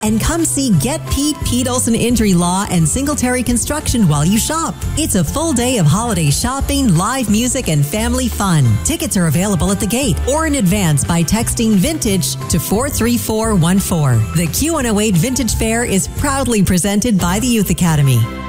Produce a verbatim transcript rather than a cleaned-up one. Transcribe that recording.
And come see Get Pete, Pete Olson Injury Law and Singletary Construction while you shop. It's a full day of holiday shopping, live music, and family fun. Tickets are available at the gate or in advance by texting VINTAGE to four three four one four. The Q one oh eight Vintage Fair is proudly presented by the Youth Academy.